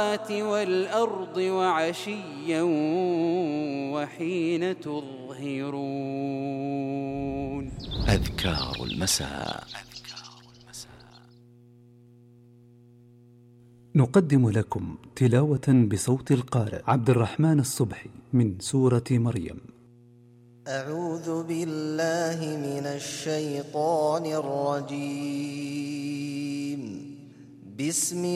والأرض وعشيا وحين تظهرون. أذكار المساء. نقدم لكم تلاوة بصوت القارئ عبد الرحمن الصبحي من سورة مريم. أعوذ بالله من الشيطان الرجيم. بسم